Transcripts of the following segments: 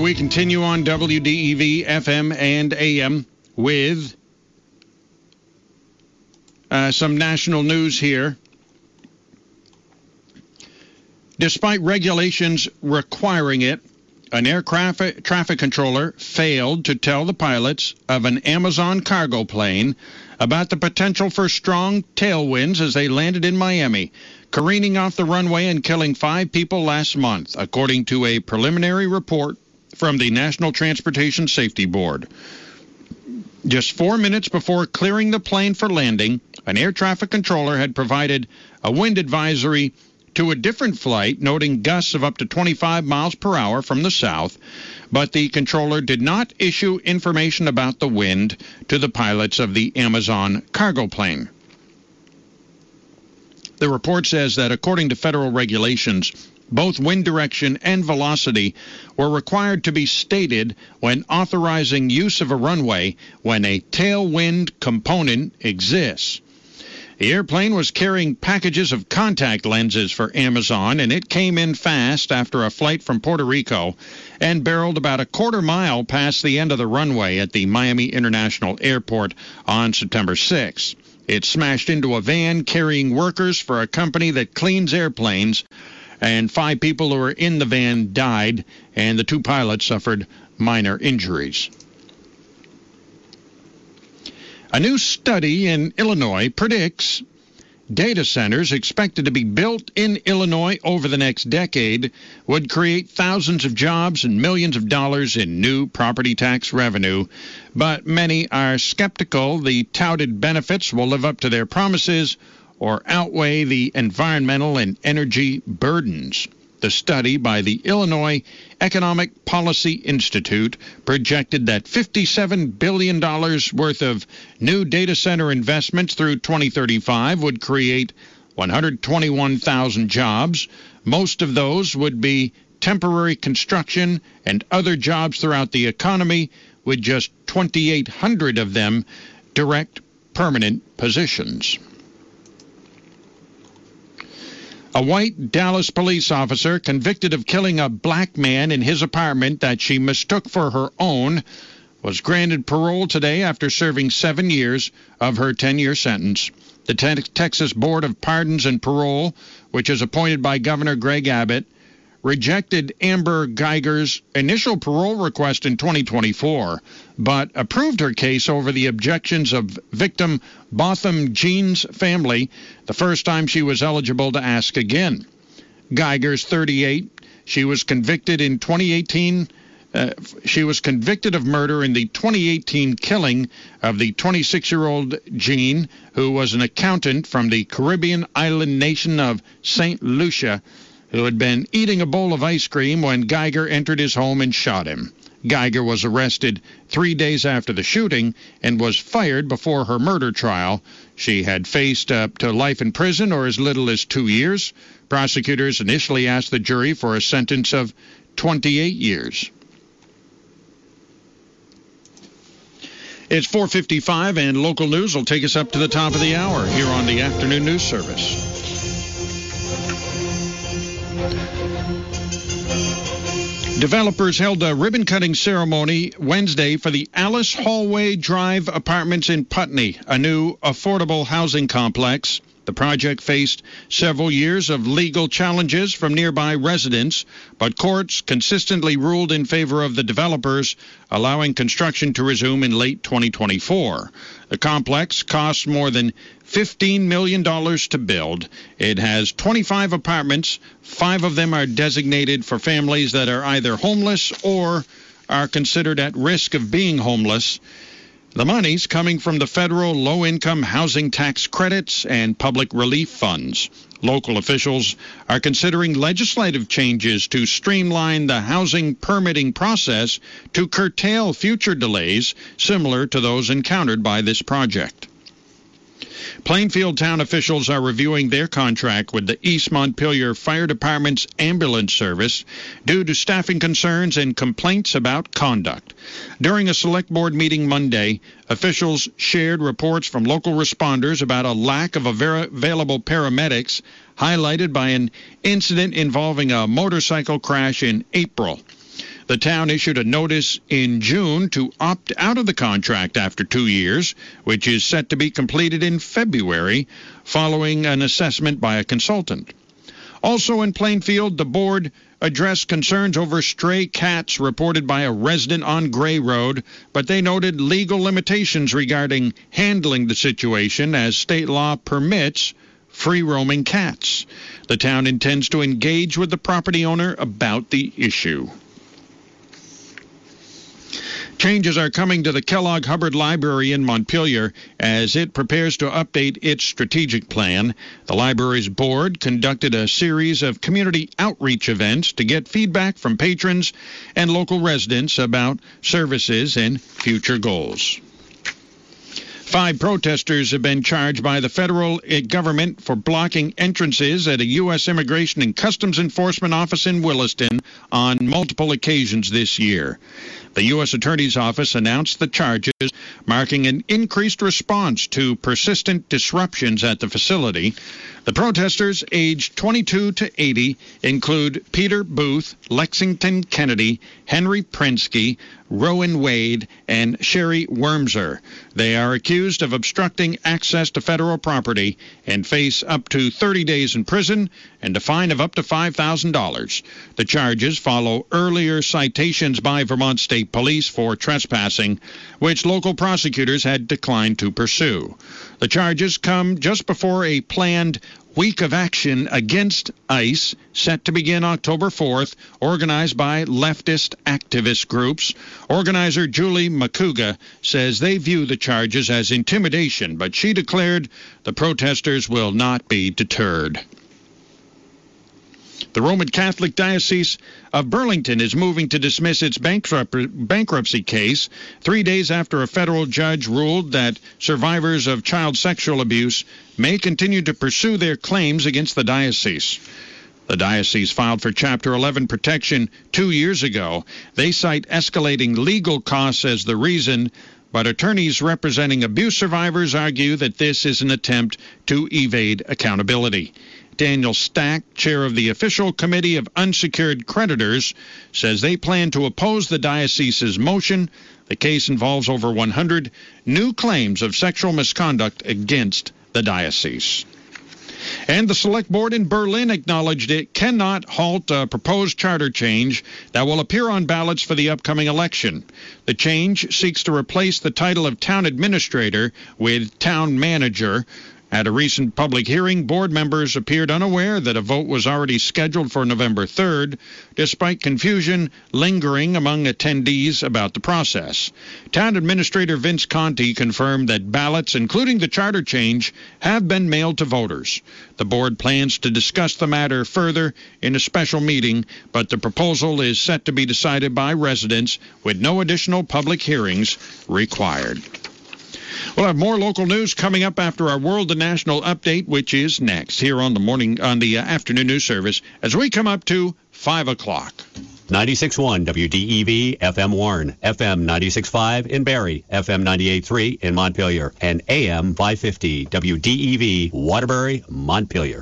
we continue on WDEV FM and AM with some national news here. Despite regulations requiring it, an air traffic controller failed to tell the pilots of an Amazon cargo plane about the potential for strong tailwinds as they landed in Miami, careening off the runway and killing 5 people last month, according to a preliminary report from the National Transportation Safety Board. Just 4 minutes before clearing the plane for landing, an air traffic controller had provided a wind advisory to a different flight, noting gusts of up to 25 miles per hour from the south, but the controller did not issue information about the wind to the pilots of the Amazon cargo plane. The report says that according to federal regulations, both wind direction and velocity were required to be stated when authorizing use of a runway when a tailwind component exists. The airplane was carrying packages of contact lenses for Amazon, and it came in fast after a flight from Puerto Rico and barreled about a quarter mile past the end of the runway at the Miami International Airport on September 6. It smashed into a van carrying workers for a company that cleans airplanes, and 5 people who were in the van died, and the 2 pilots suffered minor injuries. A new study in Illinois predicts data centers expected to be built in Illinois over the next decade would create thousands of jobs and millions of dollars in new property tax revenue. But many are skeptical the touted benefits will live up to their promises or outweigh the environmental and energy burdens. The study by the Illinois Economic Policy Institute projected that $57 billion worth of new data center investments through 2035 would create 121,000 jobs. Most of those would be temporary construction and other jobs throughout the economy, with just 2,800 of them direct permanent positions. A white Dallas police officer convicted of killing a black man in his apartment that she mistook for her own was granted parole today after serving 7 years of her 10-year sentence. The Texas Board of Pardons and Parole, which is appointed by Governor Greg Abbott, rejected Amber Geiger's initial parole request in 2024, but approved her case over the objections of victim Botham Jean's family the first time she was eligible to ask again. Geiger's 38. She was convicted in 2018. She was convicted of murder in the 2018 killing of the 26-year-old Jean, who was an accountant from the Caribbean island nation of St. Lucia, who had been eating a bowl of ice cream when Geiger entered his home and shot him. Geiger was arrested 3 days after the shooting and was fired before her murder trial. She had faced up to life in prison or as little as 2 years. Prosecutors initially asked the jury for a sentence of 28 years. It's 4:55, and local news will take us up to the top of the hour here on the Afternoon News Service. Developers held a ribbon-cutting ceremony Wednesday for the Alice Hallway Drive Apartments in Putney, a new affordable housing complex. The project faced several years of legal challenges from nearby residents, but courts consistently ruled in favor of the developers, allowing construction to resume in late 2024. The complex cost more than $15 million to build. It has 25 apartments. 5 of them are designated for families that are either homeless or are considered at risk of being homeless. The money's coming from the federal low-income housing tax credits and public relief funds. Local officials are considering legislative changes to streamline the housing permitting process to curtail future delays similar to those encountered by this project. Plainfield town officials are reviewing their contract with the East Montpelier Fire Department's ambulance service due to staffing concerns and complaints about conduct. During a select board meeting Monday, officials shared reports from local responders about a lack of available paramedics, highlighted by an incident involving a motorcycle crash in April. The town issued a notice in June to opt out of the contract after 2 years, which is set to be completed in February, following an assessment by a consultant. Also in Plainfield, the board addressed concerns over stray cats reported by a resident on Gray Road, but they noted legal limitations regarding handling the situation as state law permits free-roaming cats. The town intends to engage with the property owner about the issue. Changes are coming to the Kellogg Hubbard Library in Montpelier as it prepares to update its strategic plan. The library's board conducted a series of community outreach events to get feedback from patrons and local residents about services and future goals. 5 protesters have been charged by the federal government for blocking entrances at a U.S. Immigration and Customs Enforcement office in Williston on multiple occasions this year. The U.S. Attorney's Office announced the charges, marking an increased response to persistent disruptions at the facility. The protesters, aged 22 to 80, include Peter Booth, Lexington Kennedy, Henry Prensky, Rowan Wade, and Sherry Wormser. They are accused of obstructing access to federal property and face up to 30 days in prison and a fine of up to $5,000. The charges follow earlier citations by Vermont State Police for trespassing, which local prosecutors had declined to pursue. The charges come just before a planned week of action against ICE, set to begin October 4th, organized by leftist activist groups. Organizer Julie Makuga says they view the charges as intimidation, but she declared the protesters will not be deterred. The Roman Catholic Diocese of Burlington is moving to dismiss its bankruptcy case 3 days after a federal judge ruled that survivors of child sexual abuse may continue to pursue their claims against the diocese. The diocese filed for Chapter 11 protection 2 years ago. They cite escalating legal costs as the reason, but attorneys representing abuse survivors argue that this is an attempt to evade accountability. Daniel Stack, chair of the Official Committee of Unsecured Creditors, says they plan to oppose the diocese's motion. The case involves over 100 new claims of sexual misconduct against the diocese. And the Select Board in Berlin acknowledged it cannot halt a proposed charter change that will appear on ballots for the upcoming election. The change seeks to replace the title of town administrator with town manager. At a recent public hearing, board members appeared unaware that a vote was already scheduled for November 3rd, despite confusion lingering among attendees about the process. Town Administrator Vince Conti confirmed that ballots, including the charter change, have been mailed to voters. The board plans to discuss the matter further in a special meeting, but the proposal is set to be decided by residents with no additional public hearings required. We'll have more local news coming up after our World and National Update, which is next here on the afternoon news service as we come up to 5 o'clock. 96.1 WDEV FM Warren, FM 96.5 in Barrie, FM 98.3 in Montpelier, and AM 550 WDEV Waterbury, Montpelier.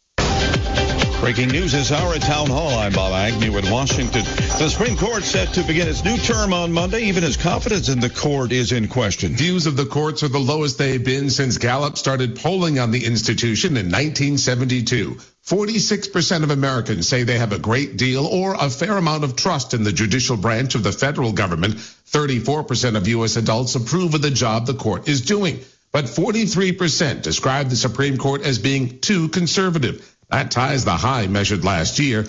Breaking news this hour at Town Hall. I'm Bob Agnew in Washington. The Supreme Court set to begin its new term on Monday, even as confidence in the court is in question. Views of the courts are the lowest they've been since Gallup started polling on the institution in 1972. 46% of Americans say they have a great deal or a fair amount of trust in the judicial branch of the federal government. 34% of U.S. adults approve of the job the court is doing. But 43% describe the Supreme Court as being too conservative. That ties the high measured last year.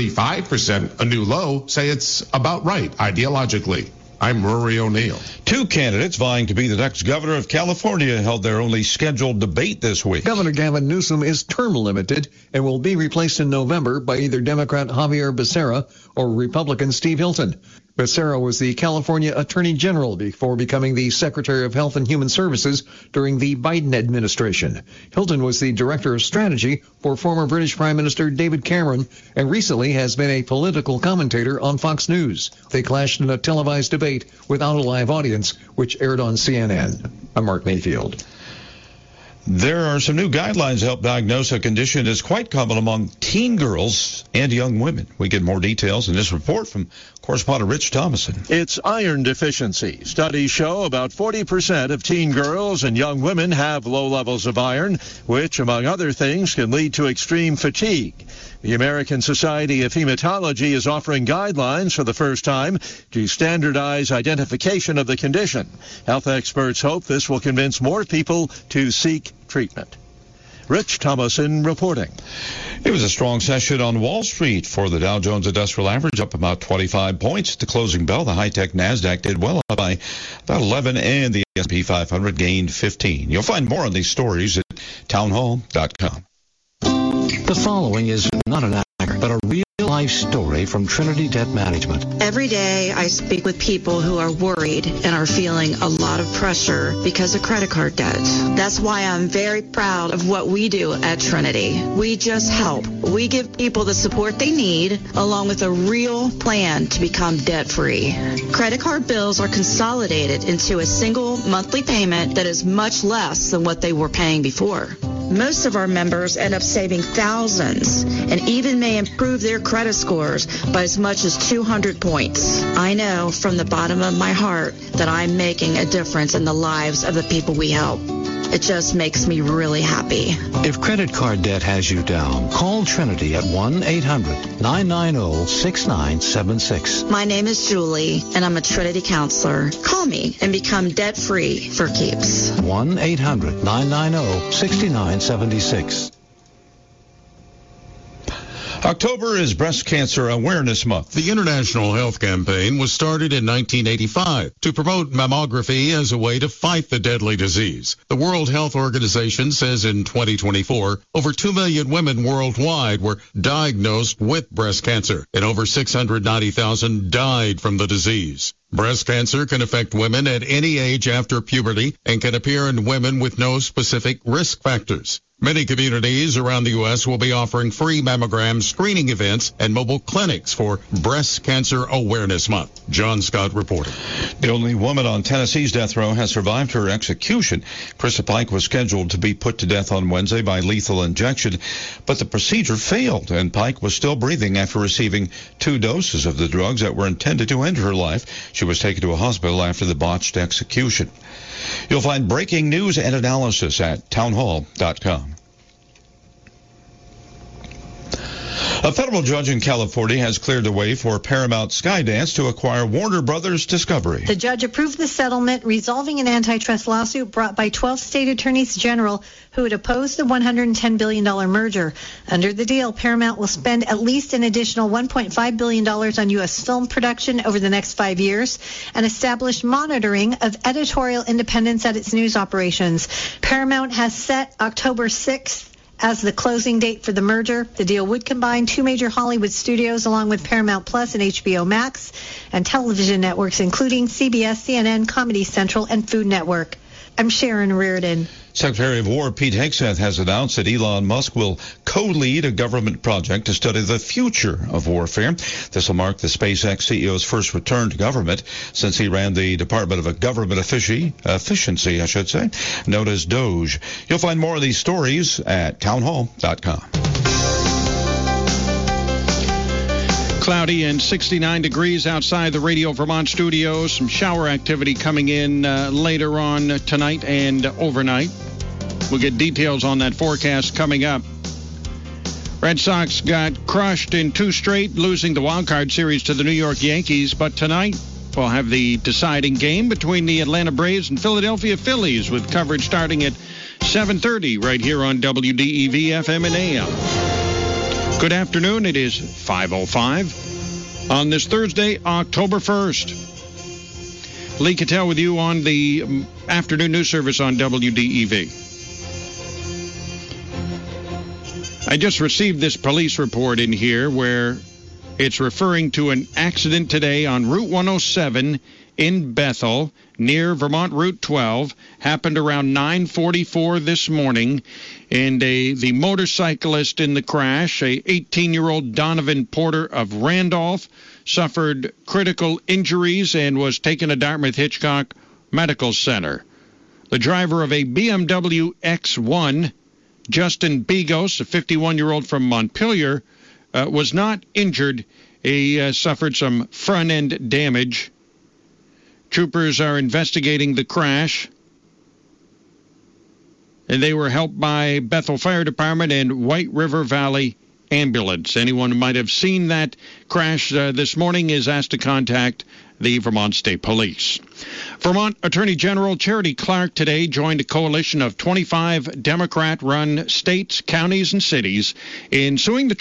35%, a new low, say it's about right ideologically. I'm Rory O'Neill. 2 candidates vying to be the next governor of California held their only scheduled debate this week. Governor Gavin Newsom is term limited and will be replaced in November by either Democrat Javier Becerra or Republican Steve Hilton. Becerra was the California Attorney General before becoming the Secretary of Health and Human Services during the Biden administration. Hilton was the Director of Strategy for former British Prime Minister David Cameron and recently has been a political commentator on Fox News. They clashed in a televised debate without a live audience, which aired on CNN. I'm Mark Mayfield. There are some new guidelines to help diagnose a condition that's quite common among teen girls and young women. We get more details in this report from correspondent Rich Thomason. It's iron deficiency. Studies show about 40% of teen girls and young women have low levels of iron, which, among other things, can lead to extreme fatigue. The American Society of Hematology is offering guidelines for the first time to standardize identification of the condition. Health experts hope this will convince more people to seek treatment. Rich Thomason reporting. It was a strong session on Wall Street for the Dow Jones Industrial Average, up about 25 points at the closing bell. The high-tech NASDAQ did well, up by about 11, and the S&P 500 gained 15. You'll find more on these stories at townhall.com. The following is not an actor, but a real-life story from Trinity Debt Management. Every day I speak with people who are worried and are feeling a lot of pressure because of credit card debt. That's why I'm very proud of what we do at Trinity. We just help. We give people the support they need, along with a real plan to become debt-free. Credit card bills are consolidated into a single monthly payment that is much less than what they were paying before. Most of our members end up saving thousands and even may improve their credit scores by as much as 200 points. I know from the bottom of my heart that I'm making a difference in the lives of the people we help. It just makes me really happy. If credit card debt has you down, call Trinity at 1-800-990-6976. My name is Julie, and I'm a Trinity counselor. Call me and become debt-free for keeps. 1-800-990-6976. October is Breast Cancer Awareness Month. The International Health Campaign was started in 1985 to promote mammography as a way to fight the deadly disease. The World Health Organization says in 2024, over 2 million women worldwide were diagnosed with breast cancer, and over 690,000 died from the disease. Breast cancer can affect women at any age after puberty and can appear in women with no specific risk factors. Many communities around the U.S. will be offering free mammogram screening events and mobile clinics for Breast Cancer Awareness Month. John Scott reporting. The only woman on Tennessee's death row has survived her execution. Krista Pike was scheduled to be put to death on Wednesday by lethal injection, but the procedure failed, and Pike was still breathing after receiving 2 doses of the drugs that were intended to end her life. She was taken to a hospital after the botched execution. You'll find breaking news and analysis at townhall.com. A federal judge in California has cleared the way for Paramount Skydance to acquire Warner Brothers Discovery. The judge approved the settlement, resolving an antitrust lawsuit brought by 12 state attorneys general who had opposed the $110 billion merger. Under the deal, Paramount will spend at least an additional $1.5 billion on U.S. film production over the next 5 years and establish monitoring of editorial independence at its news operations. Paramount has set October 6th as the closing date for the merger. The deal would combine 2 major Hollywood studios along with Paramount Plus and HBO Max and television networks including CBS, CNN, Comedy Central, and Food Network. I'm Sharon Reardon. Secretary of War Pete Hegseth has announced that Elon Musk will co-lead a government project to study the future of warfare. This will mark the SpaceX CEO's first return to government since he ran the Department of Government Efficiency, known as DOGE. You'll find more of these stories at townhall.com. Cloudy and 69 degrees outside the Radio Vermont studios. Some shower activity coming in later on tonight and overnight. We'll get details on that forecast coming up. Red Sox got crushed in 2 straight, losing the wild card series to the New York Yankees. But tonight, we'll have the deciding game between the Atlanta Braves and Philadelphia Phillies, with coverage starting at 7:30 right here on WDEV FM and AM. Good afternoon. It is 5:05 on this Thursday, October 1st. Lee Cattell with you on the afternoon news service on WDEV. I just received this police report in here where it's referring to an accident today on Route 107 in Bethel near Vermont Route 12. Happened around 9:44 this morning. And the motorcyclist in the crash, a 18-year-old Donovan Porter of Randolph, suffered critical injuries and was taken to Dartmouth Hitchcock Medical Center. The driver of a BMW X1, Justin Bigos, a 51-year-old from Montpelier, was not injured. He suffered some front-end damage. Troopers are investigating the crash. And they were helped by Bethel Fire Department and White River Valley Ambulance. Anyone who might have seen that crash this morning is asked to contact the Vermont State Police. Vermont Attorney General Charity Clark today joined a coalition of 25 Democrat-run states, counties, and cities in suing the